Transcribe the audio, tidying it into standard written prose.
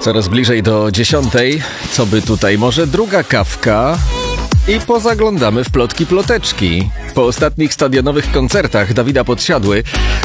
Coraz bliżej do 10. Co by tutaj? Może druga kawka? I pozaglądamy w plotki ploteczki. Po ostatnich stadionowych koncertach Dawida Podsiadły